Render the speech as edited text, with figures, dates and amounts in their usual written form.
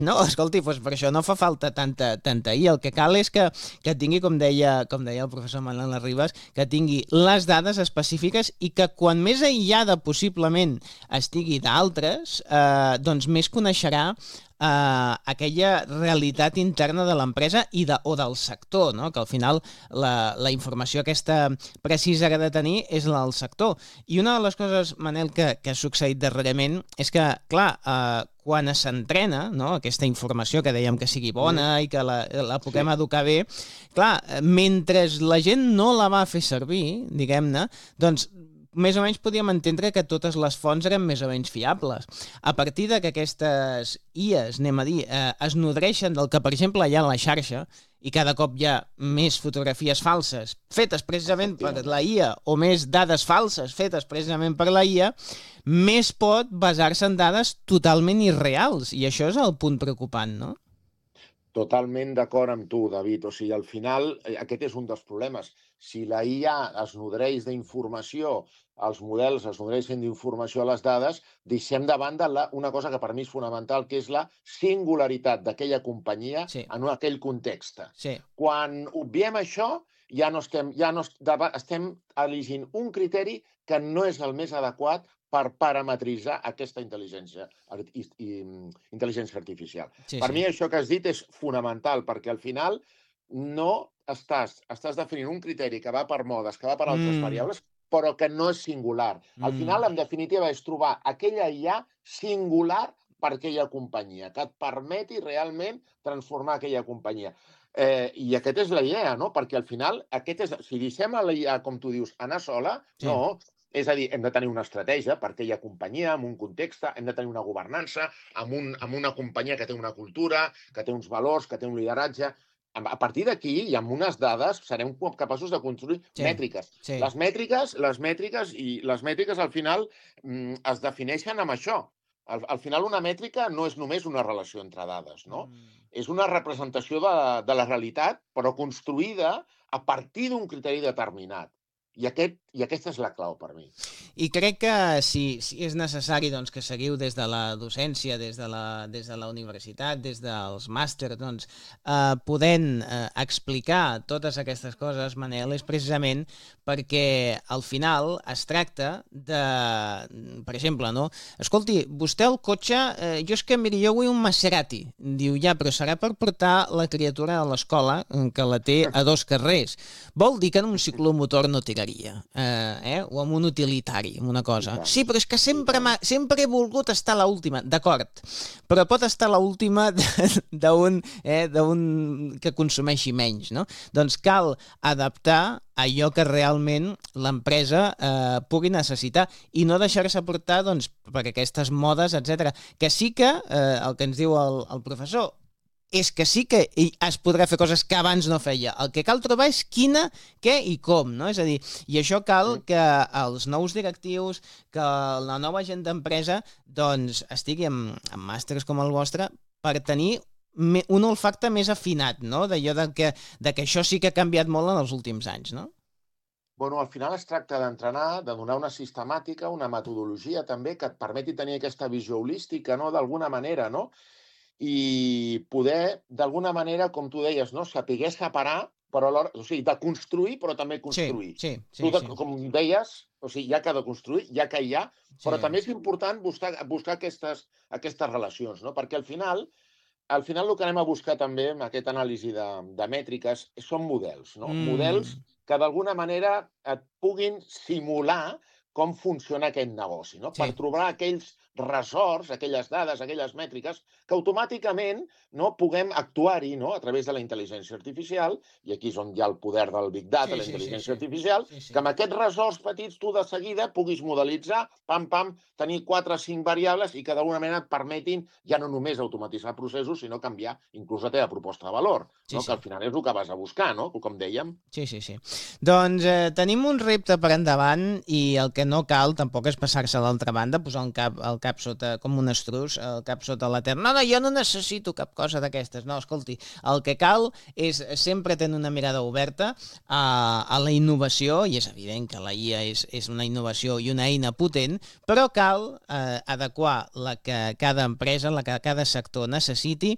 No, escolti, doncs per això no fa falta tanta IA. El que cal és que tingui, com deia el professor Manuel Ribas, que tingui les dades específiques i que quan més aïllada possiblement estigui d'altres, doncs més coneixerà aquella realitat interna de l'empresa o del sector, no? Que al final la informació aquesta precisa que ha de tenir és la del sector. I una de les coses, Manel, que ha succeït darrerament és que, clar, quan s'entrena, no, aquesta informació que dèiem que sigui bona i que la puguem educar bé, clar, mentre la gent no la va fer servir, diguem-ne, doncs més o menys podíem entendre que totes les fonts eren més o menys fiables. A partir de que aquestes IAs, anem a dir, es nodreixen del que, per exemple, hi ha a la xarxa, i cada cop hi ha més fotografies falses fetes precisament per la IA o més dades falses fetes precisament per la IA, més pot basar-se en dades totalment irreals. I això és el punt preocupant, no? Totalment d'acord amb tu, David. O sigui, al final, aquest és un dels problemes. Si la IA es nodreix d'informació, els models es nodreixen d'informació a les dades, deixem de banda una cosa que per mi és fonamental, que és la singularitat d'aquella companyia en aquell context. Quan obviem això, estem elegint un criteri que no és el més adequat per parametritzar aquesta intel·ligència artificial. Per mi això que has dit és fonamental, perquè al final no estàs definint un criteri que va per modes, que va per altres variables, però que no és singular. Al final, en definitiva, és trobar aquella IA singular per aquella companyia, que et permeti realment transformar aquella companyia. I aquesta és la idea, no? Perquè al final, si deixem a la IA, com tu dius, anar sola, no. És a dir, hem de tenir una estratègia per aquella companyia, en un context, hem de tenir una governança, amb una companyia que té una cultura, que té uns valors, que té un lideratge. A partir d'aquí, i amb unes dades, serem capaços de construir mètriques. Les mètriques al final es defineixen amb això. Al final, una mètrica no és només una relació entre dades, no? És una representació de la realitat, però construïda a partir d'un criteri determinat. I aquesta és la clau per mi. I crec que si és necessari que seguiu des de la docència, des de la universitat, des dels màsters, podent explicar totes aquestes coses, Manel, és precisament perquè al final es tracta de, per exemple, no? Escolti, vostè el cotxe, miri, jo vull un Maserati. Diu, ja, però serà per portar la criatura a l'escola, que la té a 2 carrers. Vol dir que en un ciclomotor no tiraria, o en un utilitari, una cosa. Sí, però és que sempre he volgut estar a l'última, d'acord, però pot estar a l'última d'un que consumeixi menys, no? Doncs cal adaptar allò que realment l'empresa pugui necessitar i no deixar-se portar per aquestes modes, etc. Que sí que, el que ens diu el professor, és que sí que es podrà fer coses que abans no feia. El que cal trobar és quina, què i com, no? És a dir, i això cal que els nous directius, que la nova gent d'empresa, estigui amb màsters com el vostre per tenir un olfacte més afinat, no? D'allò que això sí que ha canviat molt en els últims anys, no? Bueno, al final es tracta d'entrenar, de donar una sistemàtica, una metodologia també que et permeti tenir aquesta visió holística, no? D'alguna manera, no? I poder, d'alguna manera, com tu deies, no? Saber separar, però alhora, o sigui, de construir, però també construir. Sí. Com deies, o sigui, hi ha que de construir, hi ha que hi ha, però també és important buscar aquestes relacions, no? Perquè al final el que anem a buscar també amb aquesta anàlisi de mètriques són models, no? Models que d'alguna manera et puguin simular com funciona aquest negoci, no? Per trobar aquells ressorts, aquelles dades, aquelles mètriques, que automàticament puguem actuar-hi a través de la intel·ligència artificial, i aquí és on hi ha el poder del Big Data, la intel·ligència artificial, que amb aquests ressorts petits tu de seguida puguis modelitzar, tenir 4 o 5 variables i que d'alguna manera et permetin ja no només automatitzar processos, sinó canviar inclús la teva proposta de valor, que al final és el que vas a buscar, com dèiem. Sí. Doncs tenim un repte per endavant i el que no cal tampoc és passar-se a l'altra banda, posar el cap sota, com un estruç, el cap sota la terra. No, jo no necessito cap cosa d'aquestes. No, escolti, el que cal és sempre tenir una mirada oberta a la innovació, i és evident que la IA és una innovació i una eina potent, però cal adequar la que cada empresa, la que cada sector necessiti